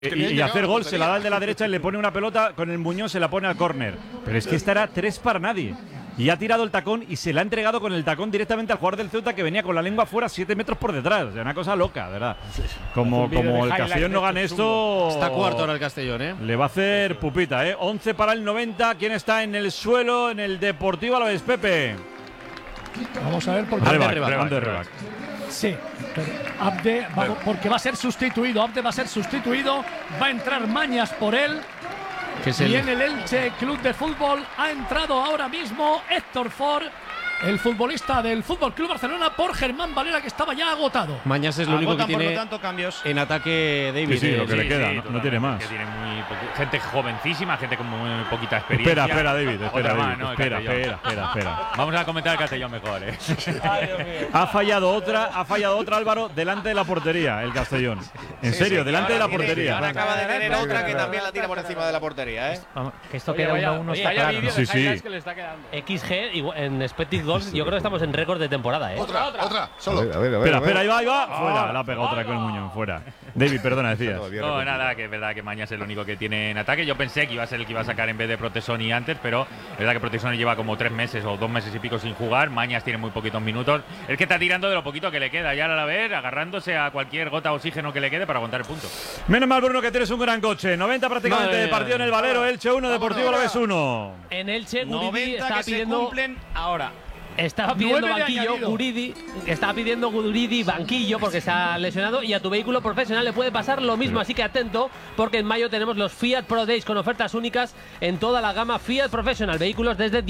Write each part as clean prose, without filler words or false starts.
Y hacer gol, se la da el de la derecha y le pone una pelota, con el Muñoz se la pone al córner. Pero es que esta era 3 para nadie. Y ha tirado el tacón y se la ha entregado con el tacón directamente al jugador del Ceuta, que venía con la lengua fuera 7 metros por detrás. O sea, una cosa loca, ¿verdad? Como el Castellón no gane esto… Está cuarto ahora el Castellón, ¿eh? Le va a hacer pupita, ¿eh? 11 para el 90. ¿Quién está en el suelo en el Deportivo Alavés, Pepe? Vamos a ver por qué. Rebac. Sí, pero Abde, porque va a ser sustituido. Abde va a ser sustituido. Va a entrar Mañas por él. Y en el Elche Club de Fútbol ha entrado ahora mismo Héctor Ford, el futbolista del Fútbol Club Barcelona, por Germán Valera, que estaba ya agotado. Mañas es lo único que tiene, por lo tanto, cambios en ataque, David. Sí, lo que le queda, no tiene más. Que tiene gente jovencísima, gente con muy poquita experiencia. Espera, David. Espera. Vamos a comentar el Castellón mejor, ¿eh? Ha fallado otra, Álvaro, delante de la portería, el Castellón. En serio, delante de la portería. Ahora acaba de tener otra que también la tira por encima de la portería, ¿eh? Que esto queda 1-1. Sí. Que le está quedando. XG, en Expected Goals, yo creo que estamos en récord de temporada, ¿eh? Otra, solo. A ver. Espera, ahí va. Fuera, la ha pegado otra con el Muñoz, fuera. David, perdona, decías. No, nada, que es verdad que Mañas es el único que tiene en ataque. Yo pensé que iba a ser el que iba a sacar en vez de Protesoni antes, pero es verdad que Protesoni lleva como 3 meses o 2 meses y pico sin jugar. Mañas tiene muy poquitos minutos. Es que está tirando de lo poquito que le queda ya a la vez, agarrándose a cualquier gota de oxígeno que le quede para aguantar el punto. Menos mal, Bruno, que tienes un gran coche. 90 prácticamente de partido en el Valero. Elche 1, Deportivo Alavés 1. En Elche, Guridi 90 estaba que se pidiendo… cumplen ahora. Estaba pidiendo 9 de banquillo, añadido. Guridi banquillo porque se ha lesionado, y a tu vehículo profesional le puede pasar lo mismo, así que atento, porque en mayo tenemos los Fiat Pro Days con ofertas únicas en toda la gama Fiat Professional, vehículos desde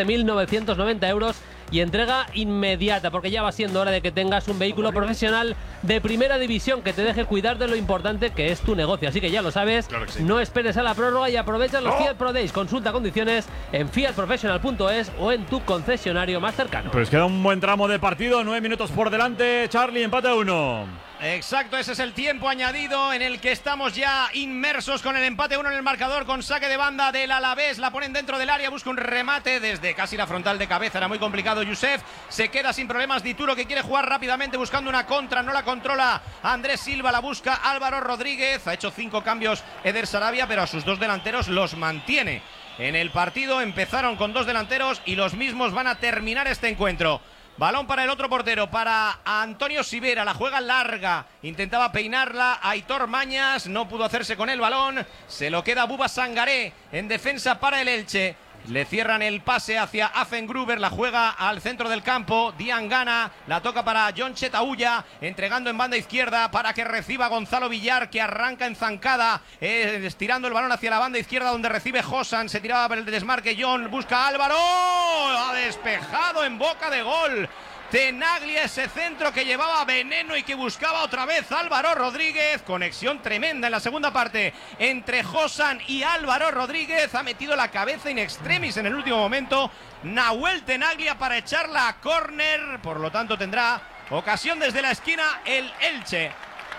17.990 euros y entrega inmediata, porque ya va siendo hora de que tengas un vehículo profesional de primera división que te deje cuidar de lo importante que es tu negocio, así que ya lo sabes, claro que sí. No esperes a la prórroga y aprovecha los Fiat Pro Days. Consulta condiciones en fiatprofessional.es o en tu concesionario más cercano. Pues queda un buen tramo de partido, 9 minutos por delante. Charlie, empate a 1. Exacto, ese es el tiempo añadido en el que estamos ya inmersos con el empate 1 en el marcador, con saque de banda del Alavés. La ponen dentro del área, busca un remate desde casi la frontal de cabeza, era muy complicado Youssef, se queda sin problemas Dituro, que quiere jugar rápidamente buscando una contra, no la controla Andrés Silva, la busca Álvaro Rodríguez, ha hecho 5 cambios Eder Sarabia, pero a sus 2 delanteros los mantiene en el partido. Empezaron con 2 delanteros y los mismos van a terminar este encuentro. Balón para el otro portero, para Antonio Sivera, la juega larga, intentaba peinarla Aitor Mañas, no pudo hacerse con el balón, se lo queda Buba Sangaré en defensa para el Elche. Le cierran el pase hacia Affengruber, la juega al centro del campo, Diangana, la toca para John Chetauya, entregando en banda izquierda para que reciba Gonzalo Villar, que arranca en zancada, estirando el balón hacia la banda izquierda donde recibe Josan, se tiraba por el desmarque John, busca Álvaro, ha despejado en boca de gol. Tenaglia, ese centro que llevaba veneno y que buscaba otra vez Álvaro Rodríguez. Conexión tremenda en la segunda parte entre Josan y Álvaro Rodríguez. Ha metido la cabeza in extremis en el último momento Nahuel Tenaglia para echarla a córner. Por lo tanto tendrá ocasión desde la esquina el Elche.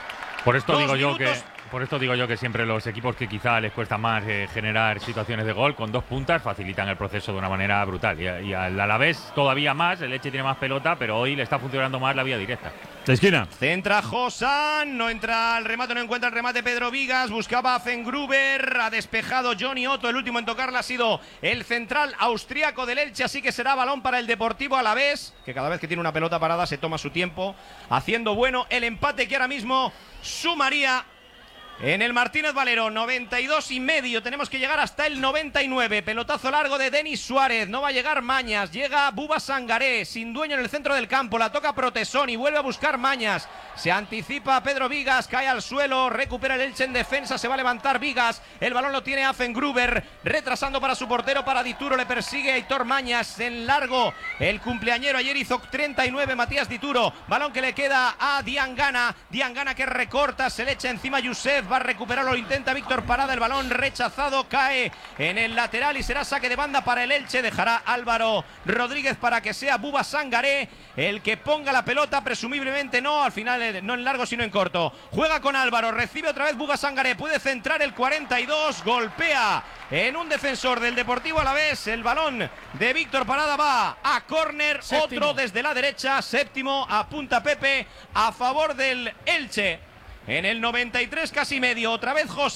Por esto digo yo que siempre los equipos que quizá les cuesta más generar situaciones de gol, con 2 puntas facilitan el proceso de una manera brutal. Y al Alavés todavía más, el Elche tiene más pelota, pero hoy le está funcionando más la vía directa. La esquina. Centra Josan, no entra el remate, no encuentra el remate Pedro Vigas, buscaba a Fengruber, ha despejado Johnny Otto, el último en tocarla ha sido el central austríaco del Elche, así que será balón para el Deportivo Alavés, que cada vez que tiene una pelota parada se toma su tiempo, haciendo bueno el empate que ahora mismo sumaría en el Martínez Valero. 92,5, tenemos que llegar hasta el 99. Pelotazo largo de Denis Suárez, no va a llegar Mañas, llega Buba Sangaré, sin dueño en el centro del campo, la toca Protesoni, vuelve a buscar Mañas, se anticipa Pedro Vigas, cae al suelo, recupera el Elche en defensa, se va a levantar Vigas, el balón lo tiene Affengruber, retrasando para su portero, para Dituro, le persigue Aitor Mañas, en largo el cumpleañero, ayer hizo 39 Matías Dituro, balón que le queda a Diangana, Diangana que recorta, se le echa encima Youssef, va a recuperarlo, lo intenta Víctor Parada, el balón rechazado, cae en el lateral y será saque de banda para el Elche, dejará Álvaro Rodríguez para que sea Buba Sangaré el que ponga la pelota, presumiblemente no, al final no en largo sino en corto, juega con Álvaro, recibe otra vez Buba Sangaré, puede centrar el 42, golpea en un defensor del Deportivo Alavés, el balón de Víctor Parada va a córner, otro desde la derecha, séptimo, apunta Pepe, a favor del Elche. En el 93 casi medio, otra vez José.